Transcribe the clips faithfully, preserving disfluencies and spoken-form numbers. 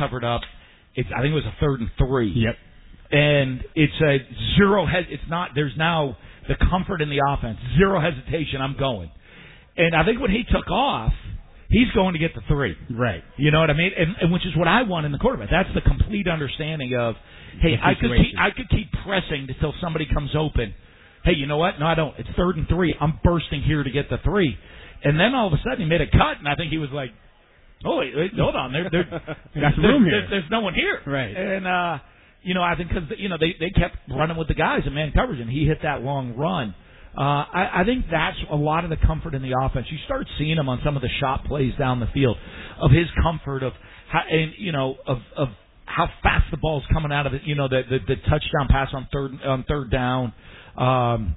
covered up. It's I think it was a third and three. Yep. And it's a zero. Hes- it's not. There's now the comfort in the offense. Zero hesitation. I'm going. And I think when he took off, he's going to get the three. Right. You know what I mean? And, and which is what I want in the quarterback. That's the complete understanding of, hey, I could keep, I could keep pressing until somebody comes open. Hey, you know what? No, I don't. It's third and three. I'm bursting here to get the three. And then all of a sudden he made a cut, and I think he was like, oh, wait, wait, hold on. There, there, That's room here. There's, there's no one here. Right. And, uh, you know, I think because, you know, they, they kept running with the guys in man coverage, and he hit that long run. Uh, I, I think that's a lot of the comfort in the offense. You start seeing him on some of the shot plays down the field, of his comfort, of how, and you know, of, of how fast the ball's coming out of it. You know, the the, the touchdown pass on third on third down um,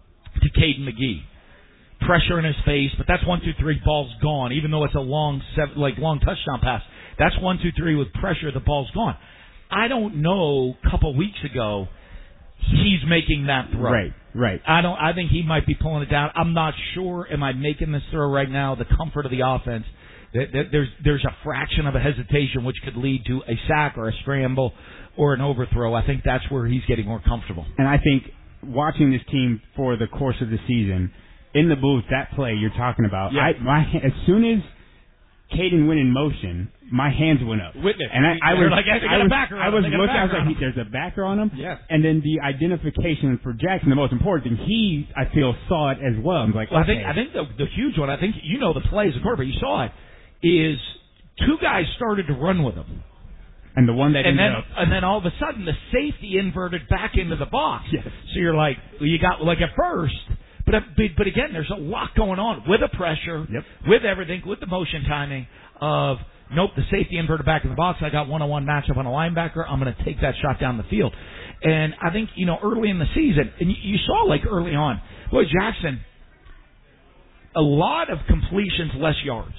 to Caden McGee. Pressure in his face, but that's one, two, three. Ball's gone. Even though it's a long, seven, like long touchdown pass, that's one, two, three with pressure. The ball's gone. I don't know. A couple weeks ago, he's making that throw. Right. Right. I don't. I think he might be pulling it down. I'm not sure. Am I making this throw right now? The comfort of the offense. There's there's a fraction of a hesitation which could lead to a sack or a scramble or an overthrow. I think that's where he's getting more comfortable. And I think watching this team for the course of the season, in the booth, that play you're talking about, yeah. I, my as soon as Caden went in motion, my hands went up. Witness. And I, I was, like, I, I was, backer I was looking. I was like, he, there's a backer on him. Yes. And then the identification for Jackson, the most important thing, he, I feel, saw it as well. I'm like, well, okay. I think, I think the, the huge one, I think you know the play as a quarterback, you saw it, is two guys started to run with him. And the one that and ended then, up. And then all of a sudden, the safety inverted back into the box. Yes. So you're like, well, you got, like at first, but, but again, there's a lot going on with the pressure, yep. with everything, with the motion timing of, nope, the safety inverted back in the box. I got one-on-one matchup on a linebacker. I'm going to take that shot down the field. And I think, you know, early in the season, and you, you saw like early on, boy, Jackson, a lot of completions, less yards.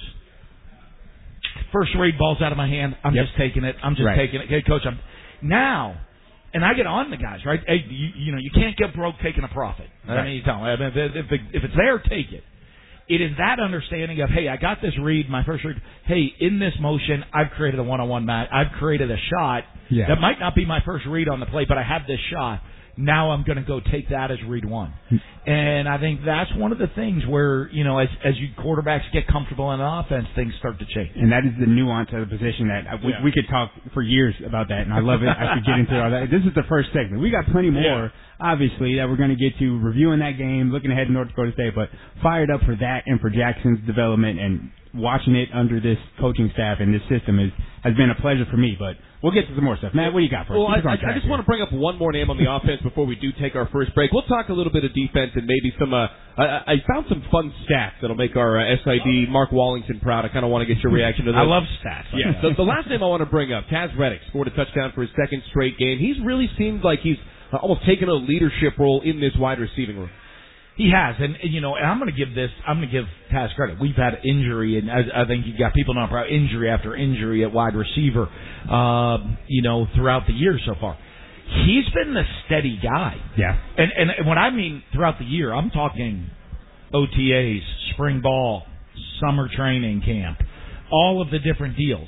First read, ball's out of my hand. I'm yep. just taking it. I'm just right. taking it. Hey, coach, I'm now. And I get on the guys, right? Hey, you, you know, you can't get broke taking a profit. Right. I mean, you tell them, if, if, if it's there, take it. It is that understanding of, hey, I got this read, my first read. Hey, in this motion, I've created a one-on-one match. I've created a shot yeah. that might not be my first read on the play, but I have this shot. Now I'm going to go take that as read one. And I think that's one of the things where, you know, as as you quarterbacks get comfortable in an offense, things start to change. And that is the nuance of the position that we, yeah. we could talk for years about that, and I love it. I could get into all that. This is the first segment. We got plenty more, yeah. obviously, that we're going to get to, reviewing that game, looking ahead to North Dakota State, but fired up for that and for Jackson's development, and watching it under this coaching staff and this system is has been a pleasure for me. But we'll get to some more stuff. Matt, what do you got for us? Well, I, I, I just here. want to bring up one more name on the offense before we do take our first break. We'll talk a little bit of defense and maybe some. Uh, I, I found some fun stats that'll make our uh, S I D Mark Wallington proud. I kind of want to get your reaction to this. I love stats. Like yeah. So the last name I want to bring up, Taz Reddick, scored a touchdown for his second straight game. He's really seemed like he's uh, almost taken a leadership role in this wide receiving room. He has, and you know, and I'm going to give this. I'm going to give Taz credit. We've had injury, and I, I think you've got people knowing about injury after injury at wide receiver. Uh, you know, throughout the year so far, he's been the steady guy. Yeah. And and when I mean throughout the year, I'm talking O T As, spring ball, summer training camp, all of the different deals.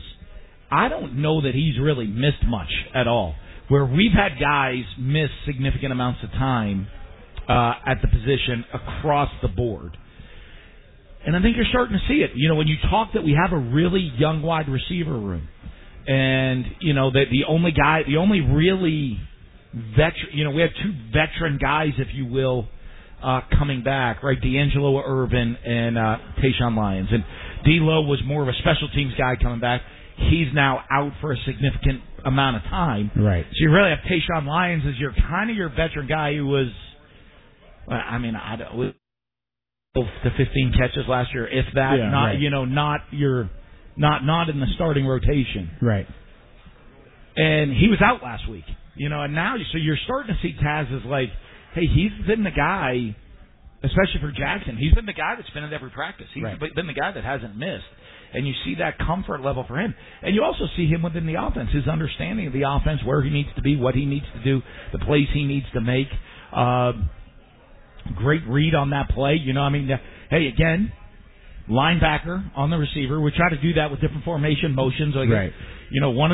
I don't know that he's really missed much at all. Where we've had guys miss significant amounts of time. Uh, at the position across the board. And I think you're starting to see it. You know, when you talk that we have a really young wide receiver room, and, you know, that the only guy, the only really veteran, you know, we have two veteran guys, if you will, uh, coming back, right? D'Angelo Irvin and uh, Tayshawn Lyons. And D'Lo was more of a special teams guy coming back. He's now out for a significant amount of time. Right. So you really have Tayshawn Lyons as your kind of your veteran guy who was, I mean, I don't, to fifteen catches last year, if that, yeah, not right. you know, not your, not not in the starting rotation, right? And he was out last week, you know, and now so you're starting to see Taz as like, hey, he's been the guy, especially for Jackson. He's been the guy that's been at every practice. He's right. been the guy that hasn't missed, and you see that comfort level for him, and you also see him within the offense, his understanding of the offense, where he needs to be, what he needs to do, the plays he needs to make. Uh, Great read on that play. You know, I mean, uh, hey, again, linebacker on the receiver. We try to do that with different formation motions. Like, right. You know, one of